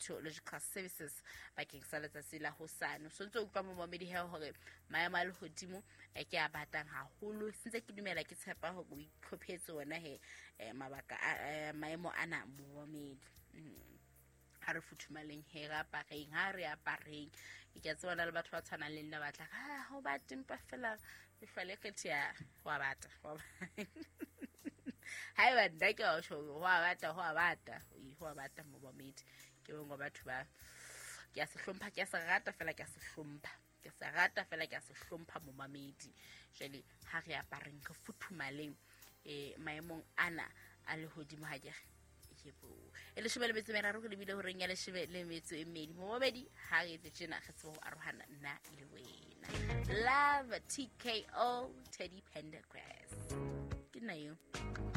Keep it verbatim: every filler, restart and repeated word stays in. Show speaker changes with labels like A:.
A: meteorological services bakeng sa letsatsi la hosane. So ntse o utlwa momamedi he hore maemo a lehodimo e ke a batang haholo. Sentse ke dumela ke tshepa hore o itlhophetse wona he mabaka a maemo ana momamedi. Ha re futhumaleng he ga apareng ha re apareng ke a tswana le batho ba tshwanang le nna batla ha ho ba tempa fela e fale khetya wa bata ha ba nda ke o sho wa bata wa bata ho bata momamedi ke ngo batho ba ke a se hlompha ke a se rata fela ke a se hlompha ke se rata fela ke a se hlompha momamedi jeli ha re apareng ke futhumaleng e maemong ana a lehodimo ha ke yebo ele shebele metso meraro go lebile ho reng ya le shebele metso e medi momamedi ha re tsena ga se go arohana nna le wena love T K O Teddy Pendergrass ke nna yo